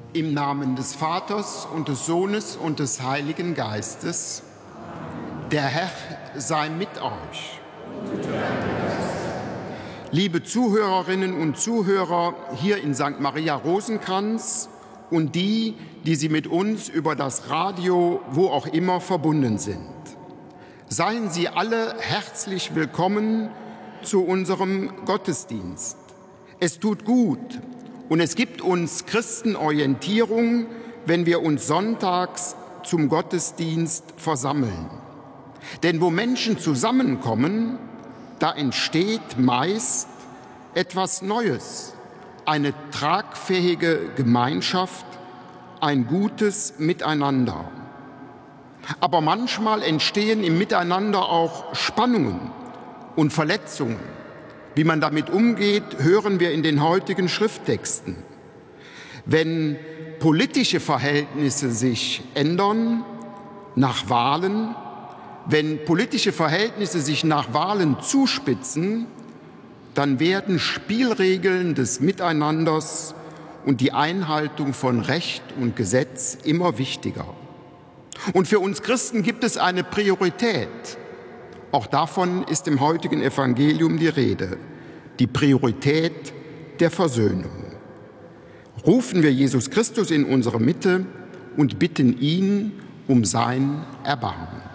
Im Namen des Vaters und des Sohnes und des Heiligen Geistes. Der Herr sei mit euch. Liebe Zuhörerinnen und Zuhörer hier in St. Maria Rosenkranz und die, die Sie mit uns über das Radio, wo auch immer, verbunden sind. Seien Sie alle herzlich willkommen zu unserem Gottesdienst. Es tut gut und es gibt uns Christen Orientierung, wenn wir uns sonntags zum Gottesdienst versammeln. Denn wo Menschen zusammenkommen, da entsteht meist etwas Neues, eine tragfähige Gemeinschaft, ein gutes Miteinander. Aber manchmal entstehen im Miteinander auch Spannungen und Verletzungen. Wie man damit umgeht, hören wir in den heutigen Schrifttexten. Wenn politische Verhältnisse sich ändern nach Wahlen, wenn politische Verhältnisse sich nach Wahlen zuspitzen, dann werden Spielregeln des Miteinanders und die Einhaltung von Recht und Gesetz immer wichtiger. Und für uns Christen gibt es eine Priorität. Auch davon ist im heutigen Evangelium die Rede. Die Priorität der Versöhnung. Rufen wir Jesus Christus in unsere Mitte und bitten ihn um sein Erbarmen.